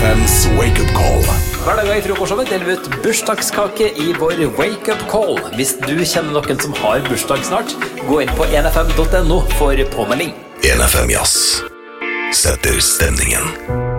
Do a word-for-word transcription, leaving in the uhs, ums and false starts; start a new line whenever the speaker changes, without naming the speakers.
F M's Wake Up Call.
Hver dag i frokostshowet deler vi ut bursdagskake i vår Wake Up Call. Hvis du kjenner noen som har bursdag snart, gå inn på en f m punktum no for påmelding.
en F M Jazz setter stemningen.